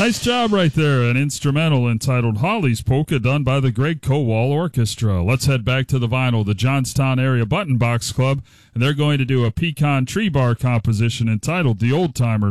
Nice job right there. An instrumental entitled Holly's Polka done by the Greg Kowal Orchestra. Let's head back to the vinyl, the Johnstown Area Button Box Club, and they're going to do a pecan tree bar composition entitled The Old Timer